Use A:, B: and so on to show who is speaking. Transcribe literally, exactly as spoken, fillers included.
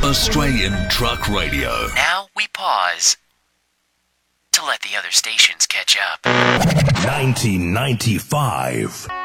A: Australian Truck Radio.
B: Now we pause to let the other stations catch up.
A: nineteen ninety-five.